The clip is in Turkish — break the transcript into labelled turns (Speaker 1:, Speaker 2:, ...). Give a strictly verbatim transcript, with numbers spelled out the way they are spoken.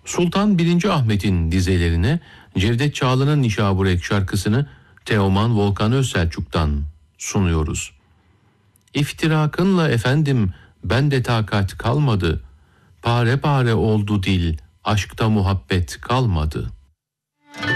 Speaker 1: Sultan birinci. Ahmet'in dizelerine Cevdet Çağlı'nın Nişaburek şarkısını Teoman Volkan Özselçuk'tan sunuyoruz. İftirakınla efendim bende takat kalmadı, pare pare oldu dil, aşkta muhabbet kalmadı.